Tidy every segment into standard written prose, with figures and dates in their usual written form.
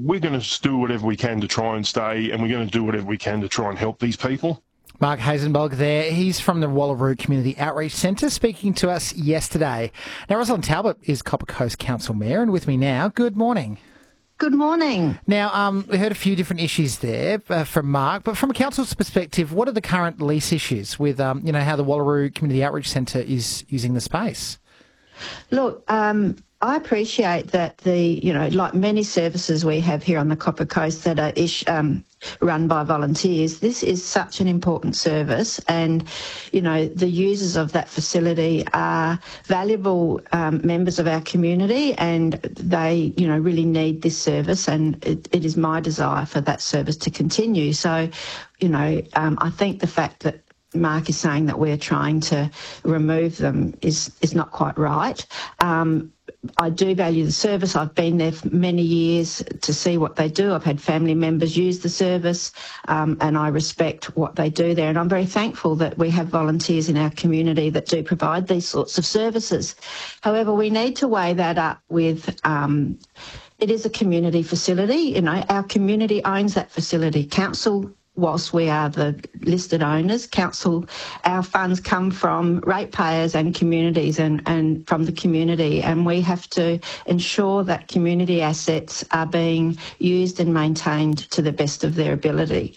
we're going to do whatever we can to try and stay, and we're going to do whatever we can to try and help these people. Mark Hazenberg there. He's from the Wallaroo Community Outreach Centre speaking to us yesterday. Now, Rosalind Talbot is Copper Coast Council Mayor, and with me now, good morning. Good morning. Now, we heard a few different issues there from Mark, but from a council's perspective, what are the current lease issues with, how the Wallaroo Community Outreach Centre is using the space? Look, I appreciate that like many services we have here on the Copper Coast that are run by volunteers, this is such an important service, and, the users of that facility are valuable members of our community, and they, really need this service, and it is my desire for that service to continue. So, I think the fact that Mark is saying that we're trying to remove them is not quite right. I do value the service. I've been there for many years to see what they do. I've had family members use the service, and I respect what they do there. And I'm very thankful that we have volunteers in our community that do provide these sorts of services. However, we need to weigh that up with it is a community facility. Our community owns that facility. Council, whilst we are the listed owners, council, our funds come from ratepayers and communities and from the community, and we have to ensure that community assets are being used and maintained to the best of their ability.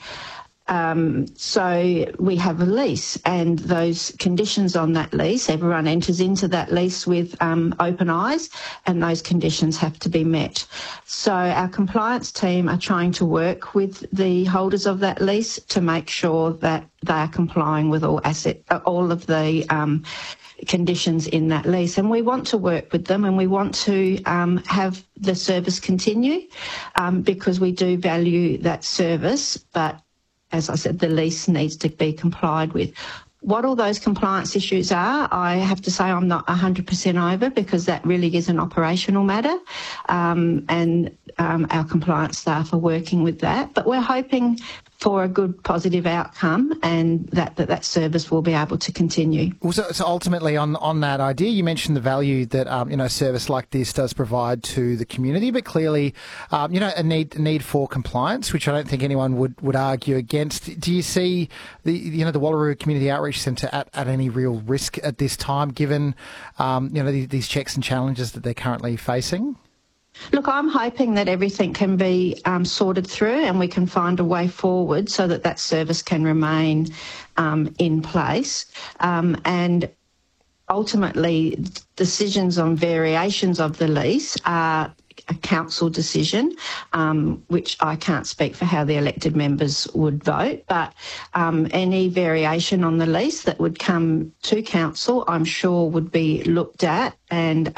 So we have a lease, and those conditions on that lease, everyone enters into that lease with open eyes, and those conditions have to be met. So our compliance team are trying to work with the holders of that lease to make sure that they are complying with all of the conditions in that lease, and we want to work with them, and we want to have the service continue because we do value that service, but as I said, the lease needs to be complied with. What all those compliance issues are, I have to say I'm not 100% over, because that really is an operational matter, and our compliance staff are working with that. But we're hoping for a good, positive outcome, and that service will be able to continue. Well, so ultimately, on that idea, you mentioned the value that a service like this does provide to the community, but clearly, a need for compliance, which I don't think anyone would argue against. Do you see the Wallaroo Community Outreach Centre at any real risk at this time, given these checks and challenges that they're currently facing? Look, I'm hoping that everything can be sorted through, and we can find a way forward so that service can remain in place. And ultimately, decisions on variations of the lease are a council decision, which I can't speak for how the elected members would vote, but any variation on the lease that would come to council, I'm sure, would be looked at, and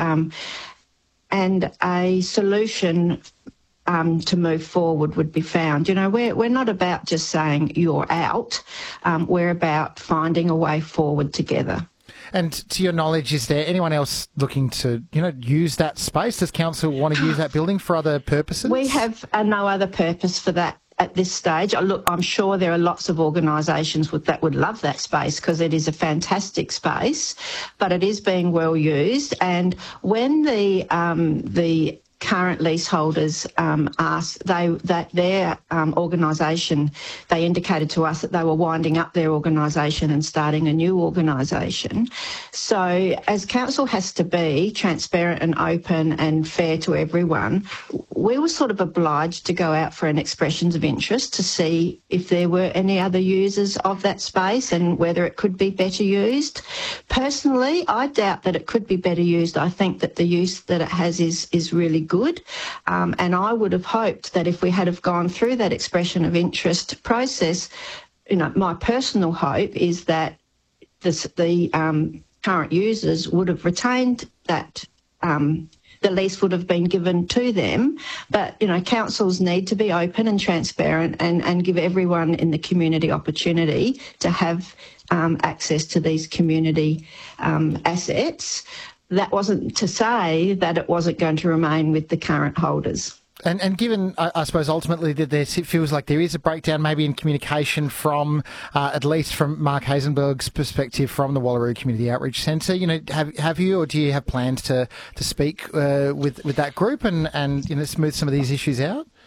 a solution to move forward would be found. We're not about just saying you're out. We're about finding a way forward together. And to your knowledge, is there anyone else looking to, use that space? Does council want to use that building for other purposes? We have no other purpose for that at this stage. Look, I'm sure there are lots of organisations that would love that space, because it is a fantastic space, but it is being well used. And when the current leaseholders asked that their organisation, they indicated to us that they were winding up their organisation and starting a new organisation. So as council has to be transparent and open and fair to everyone, we were sort of obliged to go out for an expressions of interest to see if there were any other users of that space and whether it could be better used. Personally, I doubt that it could be better used. I think that the use that it has is really good. And I would have hoped that if we had have gone through that expression of interest process, my personal hope is that the current users would have retained that, the lease would have been given to them. But, councils need to be open and transparent and give everyone in the community opportunity to have access to these community assets. That wasn't to say that it wasn't going to remain with the current holders. And given, I suppose, ultimately that it feels like there is a breakdown maybe in communication from, at least from Mark Hazenberg's perspective from the Wallaroo Community Outreach Centre, have you, or do you have plans to speak with that group and smooth some of these issues out?